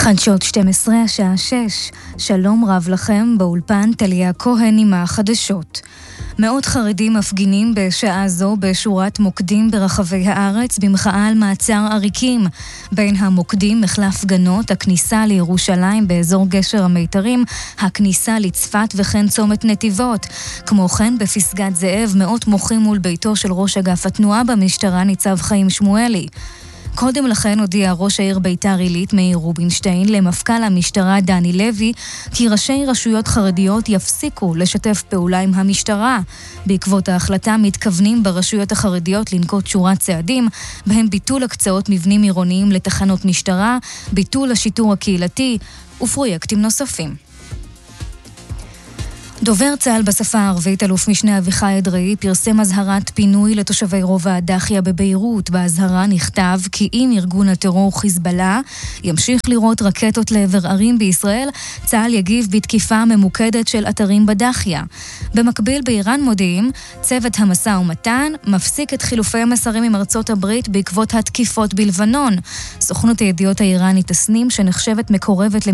חדשות 12 השעה 6. שלום רב לכם, באולפן טליה כהן עם החדשות. מאות חרדים מפגינים בשעה זו בשורת מוקדים ברחבי הארץ במחאה על מעצר עריקים. בין המוקדים מחלף גנות, הכניסה לירושלים באזור גשר המיתרים, הכניסה לצפת וכן צומת נתיבות. כמו כן בפסגת זאב מאות מוחים מול ביתו של ראש אגף התנועה במשטרה ניצב חיים שמואלי. קודם לכן הודיע ראש העיר ביתר עילית מאיר רובינשטיין למפכ"ל המשטרה דני לוי כי ראשי רשויות חרדיות יפסיקו לשתף פעולה עם המשטרה. בעקבות ההחלטה מתכוונים ברשויות החרדיות לנקוט שורת צעדים, בהם ביטול הקצאות מבנים עירוניים לתחנות משטרה, ביטול השיטור הקהילתי ופרויקטים נוספים. דובר צה"ל בשפה הערבית, אלוף משנה אביחי אדרעי, פרסם אזהרת פינוי לתושבי רובע הדחיה בביירות. בהזהרה נכתב כי אם ארגון הטרור חיזבאללה ימשיך לירות רקטות לעבר ערים בישראל, צה"ל יגיב בתקיפה ממוקדת של אתרים בדחיה. במקביל באיראן מודיעים, צוות המשא ומתן מפסיק את חילופי המסרים עם ארצות הברית בעקבות התקיפות בלבנון. סוכנות הידיעות האיראנית תסנים, שנחשבת מקורבת